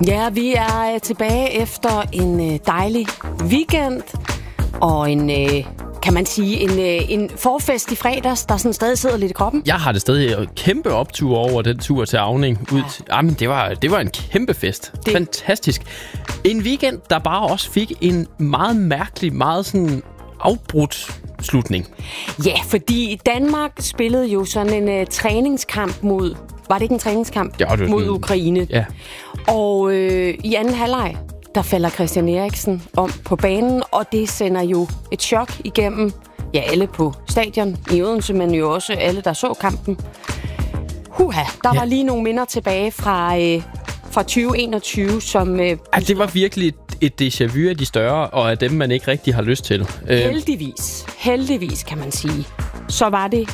Ja, vi er tilbage efter en dejlig weekend og kan man sige, en forfest i fredags, der sådan stadig sidder lidt i kroppen. Jeg har det stadig kæmpe optur over den tur til Auning. Jamen, det var en kæmpe fest. Fantastisk. En weekend, der bare også fik en meget mærkelig, meget sådan afbrudt slutning. Ja, fordi Danmark spillede jo sådan en træningskamp mod... Var det ikke en træningskamp? Mod Ukraine. Ja. Og i anden halvleg, der falder Christian Eriksen om på banen, og det sender jo et chok igennem alle på stadion i Odense, men jo også alle, der så kampen. Der var lige nogle minder tilbage fra 2021, som... det var virkelig et déjà vu af de større, og af dem, man ikke rigtig har lyst til. Heldigvis kan man sige. Så var det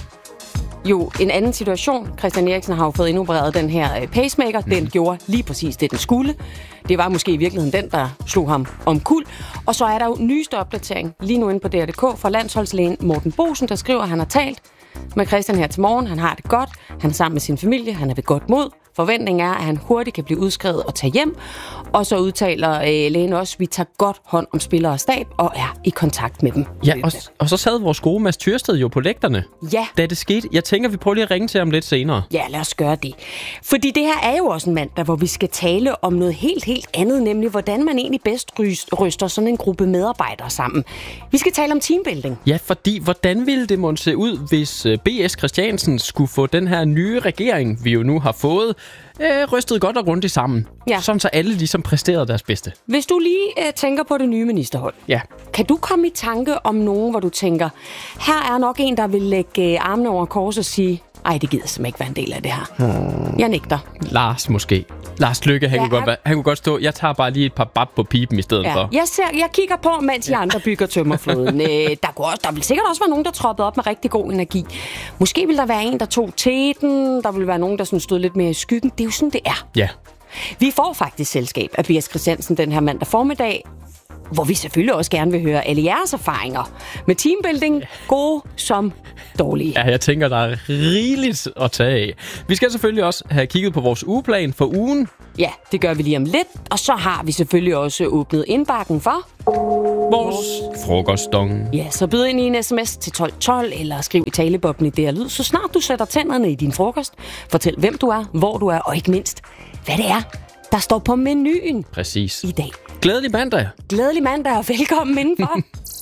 jo en anden situation. Christian Eriksen har jo fået indopereret den her pacemaker. Den gjorde lige præcis det, den skulle. Det var måske i virkeligheden den, der slog ham omkuld. Og så er der jo nyeste opdatering lige nu inde på DR.dk fra landsholdslægen Morten Boesen, der skriver, at han har talt med Christian her til morgen. Han har det godt. Han er sammen med sin familie. Han er ved godt mod. Forventningen er, at han hurtigt kan blive udskrevet og tage hjem. Og så udtaler lægen også, at vi tager godt hånd om spillere og stab og er i kontakt med dem. Ja, og så sad vores gode Mads Tyrsted jo på lægterne, da det skete. Jeg tænker, vi prøver lige at ringe til ham lidt senere. Ja, lad os gøre det. Fordi det her er jo også en mandag, hvor vi skal tale om noget helt andet, nemlig hvordan man egentlig bedst ryster sådan en gruppe medarbejdere sammen. Vi skal tale om teambuilding. Ja, fordi hvordan ville det måtte se ud, hvis B.S. Christiansen skulle få den her nye regering, vi jo nu har fået, rystet godt og grundigt sammen. Ja. Sådan så alle ligesom præsterede deres bedste. Hvis du lige tænker på det nye ministerhold, kan du komme i tanke om nogen, hvor du tænker, her er nok en, der vil lægge armene over kors og sige, ej, det gider simpelthen ikke være en del af det her. Jeg nægter. Lars måske. Lars Løkke, han kunne godt stå. Jeg tager bare lige et par bap på pipen i stedet for. Jeg kigger på, mens de andre bygger tømmerfloden. Der vil sikkert også være nogen, der troppede op med rigtig god energi. Måske vil der være en, der tog teten. Der vil være nogen, der sådan stod lidt mere i skyggen. Det er jo sådan, det er. Ja. Vi får faktisk selskab af B.S. Christiansen den her mandag formiddag, hvor vi selvfølgelig også gerne vil høre alle jeres erfaringer med teambuilding, gode som dårlige. Ja, jeg tænker, der er rigeligt at tage af. Vi skal selvfølgelig også have kigget på vores ugeplan for ugen. Ja, det gør vi lige om lidt. Og så har vi selvfølgelig også åbnet indbakken for vores frokostdong. Ja, så byd ind i en sms til 1212, eller skriv i talebobben i DR Lyd, så snart du sætter tænderne i din frokost. Fortæl, hvem du er, hvor du er, og ikke mindst, hvad det er, der står på menuen. Præcis. I dag. Glædelig mandag. Glædelig mandag, og velkommen indenfor.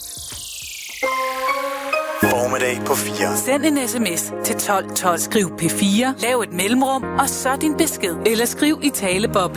Formiddag på 4. Send en sms til 1212. Skriv P4, lav et mellemrum, og så din besked. Eller skriv i taleboblen.